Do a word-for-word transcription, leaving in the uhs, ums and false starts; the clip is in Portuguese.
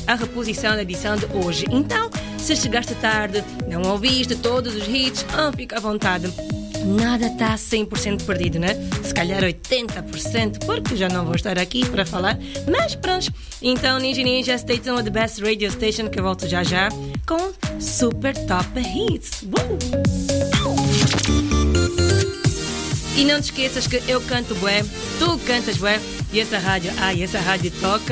a reposição da edição de hoje. Então, se chegaste tarde, não ouviste todos os hits, ah, fica à vontade. Nada está cem por cento perdido, né? Se calhar oitenta por cento, porque já não vou estar aqui para falar. Mas pronto, então Ninja Ninja, stay tuned with the best radio station, que eu volto já já com Super Top Hits. Uh! E não te esqueças que eu canto bué, tu cantas bué, e essa rádio, ai, essa rádio toca